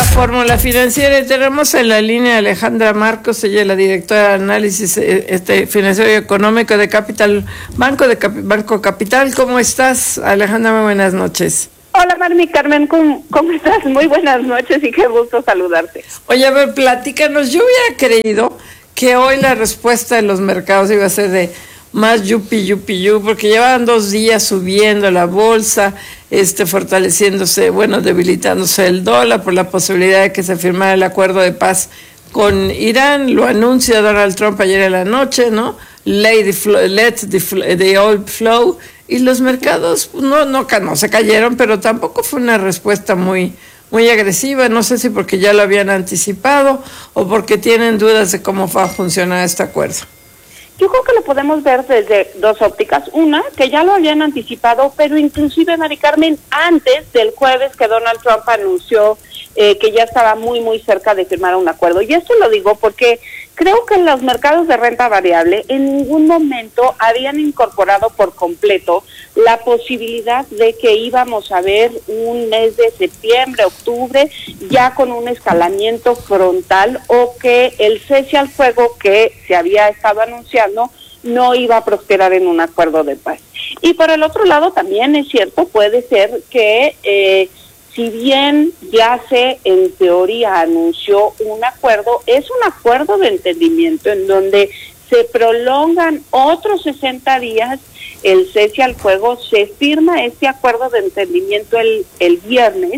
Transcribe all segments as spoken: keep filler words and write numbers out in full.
Fórmula Financiera y tenemos en la línea a Alejandra Marcos, ella es la directora de análisis este, financiero y económico de Capital Banco de Cap, Banco Capital. ¿Cómo estás, Alejandra? Muy buenas noches. Hola, Marmi Carmen, ¿cómo, ¿cómo estás? Muy buenas noches y qué gusto saludarte. Oye, a ver, platícanos. Yo hubiera creído que hoy la respuesta de los mercados iba a ser de más yupi, yupi, yupi, porque llevaban dos días subiendo la bolsa, este, fortaleciéndose, bueno, debilitándose el dólar por la posibilidad de que se firmara el acuerdo de paz con Irán. Lo anuncia Donald Trump ayer en la noche, ¿no? Let the, flow, let the, the oil flow. Y los mercados no, no, no se cayeron, pero tampoco fue una respuesta muy, muy agresiva. No sé si porque ya lo habían anticipado o porque tienen dudas de cómo va a funcionar este acuerdo. Yo creo que lo podemos ver desde dos ópticas. Una, que ya lo habían anticipado, pero inclusive, Mari Carmen, antes del jueves que Donald Trump anunció eh, que ya estaba muy, muy cerca de firmar un acuerdo. Y esto lo digo porque creo que los mercados de renta variable en ningún momento habían incorporado por completo la posibilidad de que íbamos a ver un mes de septiembre, octubre, ya con un escalamiento frontal o que el cese al fuego que se había estado anunciando no iba a prosperar en un acuerdo de paz. Y por el otro lado también es cierto, puede ser que eh, si bien ya se en teoría anunció un acuerdo, es un acuerdo de entendimiento en donde se prolongan otros sesenta días el cese al fuego, se firma este acuerdo de entendimiento el, el viernes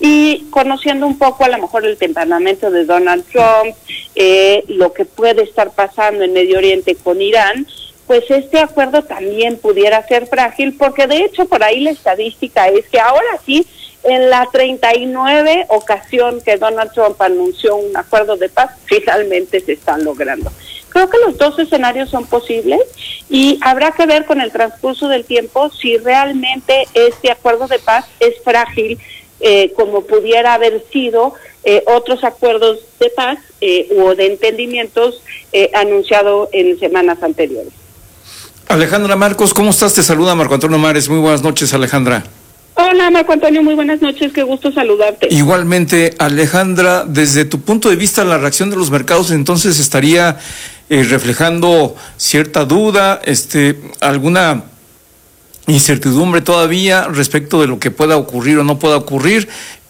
y conociendo un poco a lo mejor el temperamento de Donald Trump, eh, lo que puede estar pasando en Medio Oriente con Irán, pues este acuerdo también pudiera ser frágil, porque de hecho por ahí la estadística es que ahora sí, en la treinta y nueve ocasión que Donald Trump anunció un acuerdo de paz, finalmente se están logrando. Creo que los dos escenarios son posibles y habrá que ver con el transcurso del tiempo si realmente este acuerdo de paz es frágil, eh, como pudiera haber sido eh, otros acuerdos de paz eh, o de entendimientos eh, anunciados en semanas anteriores. Alejandra Marcos, ¿cómo estás? Te saluda Marco Antonio Mares. Muy buenas noches, Alejandra. Hola, Marco Antonio, muy buenas noches, qué gusto saludarte. Igualmente, Alejandra, desde tu punto de vista, la reacción de los mercados entonces estaría eh, reflejando cierta duda, este, alguna incertidumbre todavía respecto de lo que pueda ocurrir o no pueda ocurrir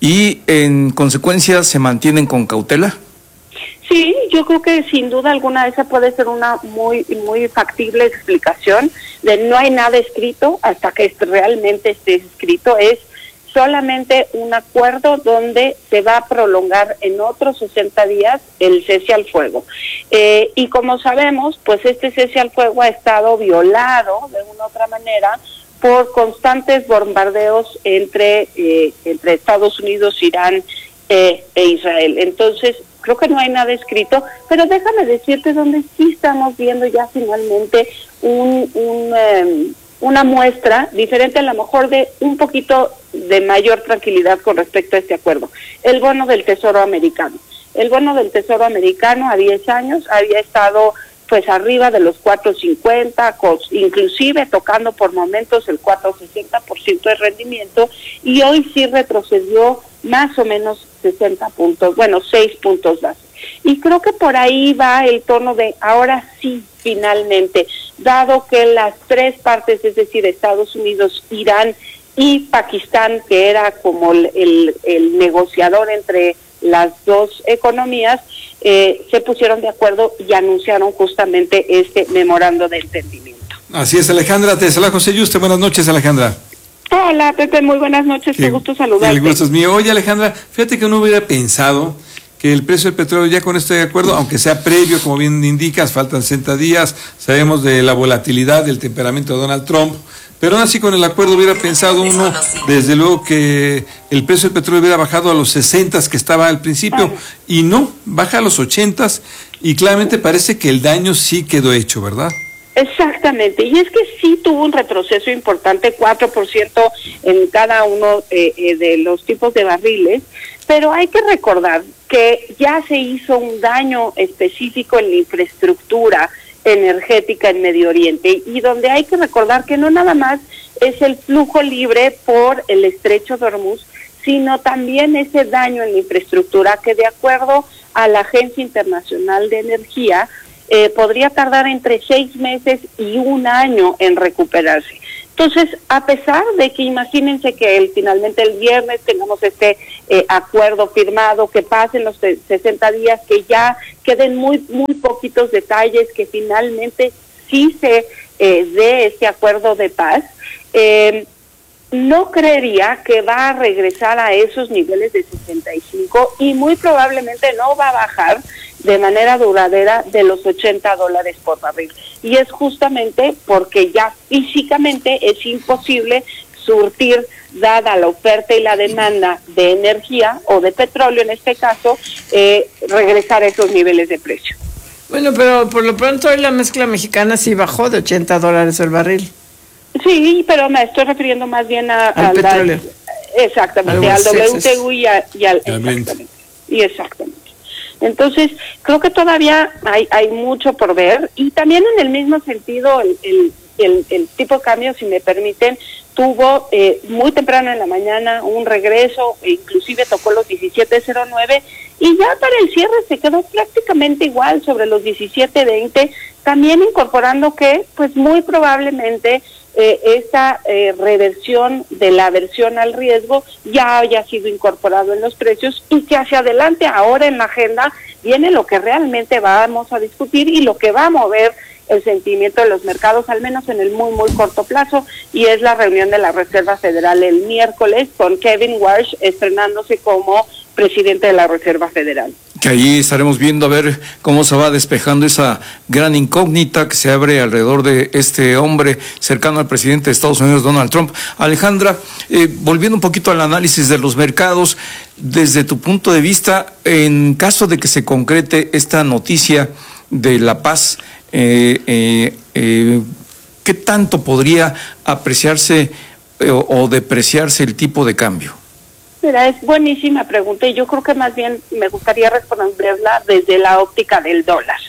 y en consecuencia se mantienen con cautela. Sí, yo creo que sin duda alguna esa puede ser una muy muy factible explicación de no hay nada escrito hasta que realmente esté escrito, es solamente un acuerdo donde se va a prolongar en otros sesenta días el cese al fuego. Eh, y como sabemos, pues este cese al fuego ha estado violado de una u otra manera por constantes bombardeos entre, eh, entre Estados Unidos, Irán eh, e Israel. Entonces, creo que no hay nada escrito, pero déjame decirte donde sí estamos viendo ya finalmente un, un um, una muestra diferente a lo mejor de un poquito de mayor tranquilidad con respecto a este acuerdo. El bono del Tesoro americano. El bono del Tesoro americano a diez años había estado pues arriba de los cuatro cincuenta, inclusive tocando por momentos el cuatro sesenta por ciento de rendimiento, y hoy sí retrocedió más o menos sesenta puntos, bueno, seis puntos base. Y creo que por ahí va el tono de ahora sí, finalmente, dado que las tres partes, es decir, Estados Unidos, Irán y Pakistán, que era como el, el, el negociador entre las dos economías, eh, se pusieron de acuerdo y anunciaron justamente este memorando de entendimiento. Así es, Alejandra. Te saluda José Yuste. Buenas noches, Alejandra. Hola, Pepe, muy buenas noches, qué, qué gusto saludarte. El gusto es mío. Oye, Alejandra, fíjate que uno hubiera pensado que el precio del petróleo ya con este acuerdo, aunque sea previo, como bien indicas, faltan sesenta días, sabemos de la volatilidad, del temperamento de Donald Trump, pero aún así con el acuerdo hubiera pensado uno, desde luego, que el precio del petróleo hubiera bajado a los sesenta que estaba al principio, y no, baja a los ochenta, y claramente parece que el daño sí quedó hecho, ¿verdad? Exactamente, y es que sí tuvo un retroceso importante, cuatro por ciento en cada uno eh, eh, de los tipos de barriles, pero hay que recordar que ya se hizo un daño específico en la infraestructura energética en Medio Oriente, y donde hay que recordar que no nada más es el flujo libre por el estrecho de Hormuz, sino también ese daño en la infraestructura que, de acuerdo a la Agencia Internacional de Energía, eh, podría tardar entre seis meses y un año en recuperarse. Entonces, a pesar de que imagínense que el, finalmente el viernes tengamos este eh, acuerdo firmado, que pasen los sesenta días, que ya queden muy muy poquitos detalles, que finalmente sí se eh, dé este acuerdo de paz, eh, no creería que va a regresar a esos niveles de sesenta y cinco y muy probablemente no va a bajar de manera duradera de los ochenta dólares por barril. Y es justamente porque ya físicamente es imposible surtir, dada la oferta y la demanda de energía o de petróleo en este caso, eh, regresar a esos niveles de precio. Bueno, pero por lo pronto hoy la mezcla mexicana sí bajó de ochenta dólares el barril. Sí, pero me estoy refiriendo más bien a, al a petróleo. La, exactamente, al, al W T U y, a, y al... Exactamente. Y exactamente. Entonces, creo que todavía hay hay mucho por ver, y también en el mismo sentido el, el, el, el tipo de cambio, si me permiten, tuvo eh, muy temprano en la mañana un regreso, e inclusive tocó los diecisiete cero nueve, y ya para el cierre se quedó prácticamente igual sobre los diecisiete veinte, también incorporando que, pues muy probablemente, eh, esta eh, reversión de la aversión al riesgo ya haya sido incorporado en los precios, y que hacia adelante ahora en la agenda viene lo que realmente vamos a discutir y lo que va a mover el sentimiento de los mercados, al menos en el muy, muy corto plazo, y es la reunión de la Reserva Federal el miércoles con Kevin Warsh estrenándose como presidente de la Reserva Federal. Que ahí estaremos viendo a ver cómo se va despejando esa gran incógnita que se abre alrededor de este hombre cercano al presidente de Estados Unidos, Donald Trump. Alejandra, eh, volviendo un poquito al análisis de los mercados, desde tu punto de vista, en caso de que se concrete esta noticia de la paz, eh, eh, eh, ¿qué tanto podría apreciarse eh, o, o depreciarse el tipo de cambio? Mira, es buenísima pregunta, y yo creo que más bien me gustaría responderla desde la óptica del dólar.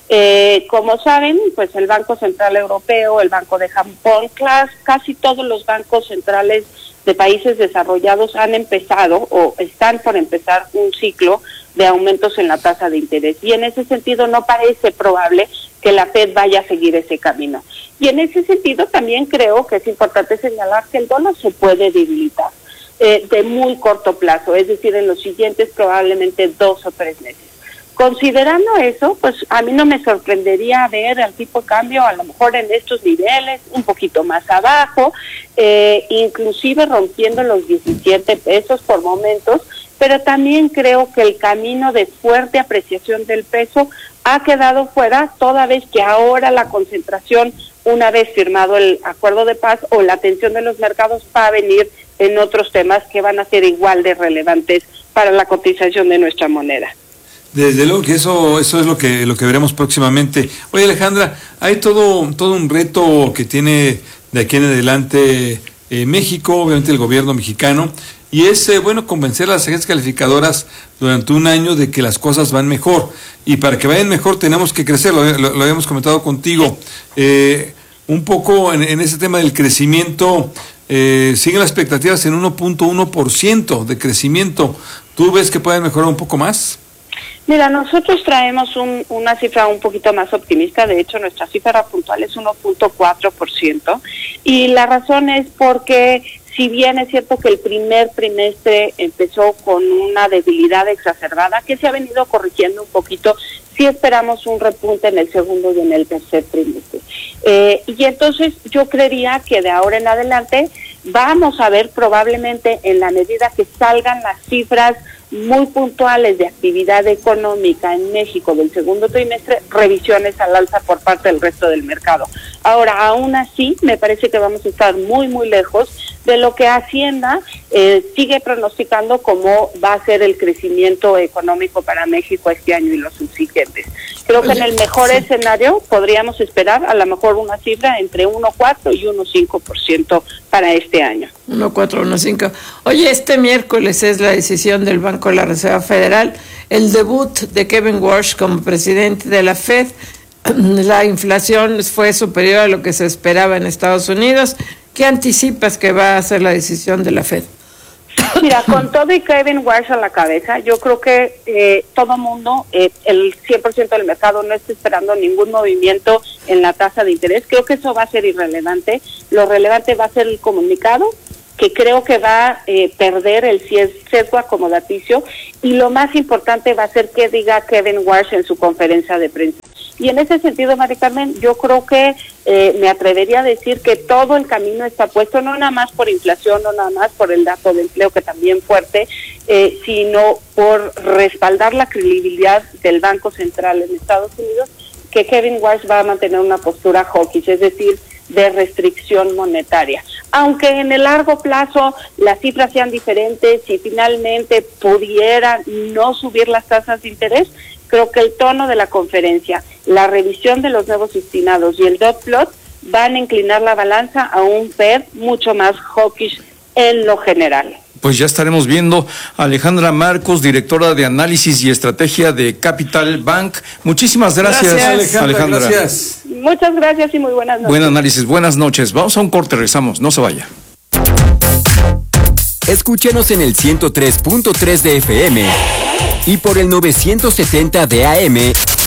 Eh, como saben, pues el Banco Central Europeo, el Banco de Japón, casi todos los bancos centrales de países desarrollados han empezado o están por empezar un ciclo de aumentos en la tasa de interés, y en ese sentido no parece probable que la Fed vaya a seguir ese camino. Y en ese sentido también creo que es importante señalar que el dólar se puede debilitar eh, de muy corto plazo, es decir, en los siguientes probablemente dos o tres meses. Considerando eso, pues a mí no me sorprendería ver el tipo de cambio a lo mejor en estos niveles, un poquito más abajo, eh, inclusive rompiendo los diecisiete pesos por momentos, pero también creo que el camino de fuerte apreciación del peso ha quedado fuera, toda vez que ahora la concentración, una vez firmado el acuerdo de paz o la atención de los mercados, va a venir en otros temas que van a ser igual de relevantes para la cotización de nuestra moneda. Desde luego que eso eso es lo que lo que veremos próximamente. Oye, Alejandra, hay todo todo un reto que tiene de aquí en adelante eh, México, obviamente el gobierno mexicano, y es eh, bueno convencer a las agencias calificadoras durante un año de que las cosas van mejor, y para que vayan mejor tenemos que crecer, lo, lo, lo habíamos comentado contigo, eh, un poco en, en ese tema del crecimiento. Eh, siguen las expectativas en uno punto uno por ciento de crecimiento. ¿Tú ves que pueden mejorar un poco más? Mira, nosotros traemos un, una cifra un poquito más optimista. De hecho, nuestra cifra puntual es uno punto cuatro por ciento, y la razón es porque, si bien es cierto que el primer trimestre empezó con una debilidad exacerbada que se ha venido corrigiendo un poquito, sí esperamos un repunte en el segundo y en el tercer trimestre. Eh, y entonces yo creería que de ahora en adelante vamos a ver, probablemente en la medida que salgan las cifras muy puntuales de actividad económica en México del segundo trimestre, revisiones al alza por parte del resto del mercado. Ahora, aún así, me parece que vamos a estar muy, muy lejos de lo que Hacienda eh, sigue pronosticando como va a ser el crecimiento económico para México este año y los subsiguientes. Creo que en el mejor sí. escenario podríamos esperar a lo mejor una cifra entre uno punto cuatro y uno punto cinco por ciento para este año. uno punto cuatro, uno punto cinco. Oye, este miércoles es la decisión del Banco de la Reserva Federal, el debut de Kevin Warsh como presidente de la Fed. La inflación fue superior a lo que se esperaba en Estados Unidos. ¿Qué anticipas que va a ser la decisión de la Fed? Mira, con todo y Kevin Walsh a la cabeza, yo creo que eh, todo mundo, eh, el cien por ciento del mercado no está esperando ningún movimiento en la tasa de interés. Creo que eso va a ser irrelevante. Lo relevante va a ser el comunicado, que creo que va a eh, perder el sesgo acomodaticio, y lo más importante va a ser qué diga Kevin Walsh en su conferencia de prensa. Y en ese sentido, Mari Carmen, yo creo que eh, me atrevería a decir que todo el camino está puesto, no nada más por inflación, no nada más por el dato de empleo, que también fuerte, eh, sino por respaldar la credibilidad del Banco Central en Estados Unidos, que Kevin Walsh va a mantener una postura hawkish, es decir, de restricción monetaria. Aunque en el largo plazo las cifras sean diferentes y finalmente pudieran no subir las tasas de interés, creo que el tono de la conferencia, la revisión de los nuevos destinados y el dot plot van a inclinar la balanza a un Fed mucho más hawkish en lo general. Pues ya estaremos viendo a Alejandra Marcos, directora de análisis y estrategia de Capital Bank. Muchísimas gracias, Gracias, Alejandra. Alejandra. Gracias. Muchas gracias y muy buenas noches. Buen análisis, buenas noches. Vamos a un corte, regresamos, no se vaya. Escúchenos en el ciento tres punto tres de F M y por el novecientos setenta de A M